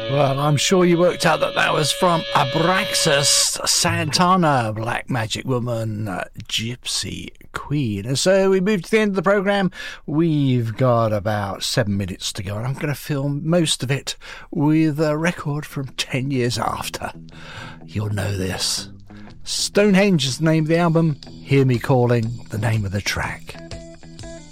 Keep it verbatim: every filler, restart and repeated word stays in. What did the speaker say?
Well, I'm sure you worked out that that was from Abraxas Santana, Black Magic Woman, uh, Gypsy Queen. And so we move to the end of the programme. We've got about seven minutes to go, and I'm going to film most of it with a record from ten years after. You'll know this. Stonehenge is the name of the album. Hear Me Calling, the name of the track.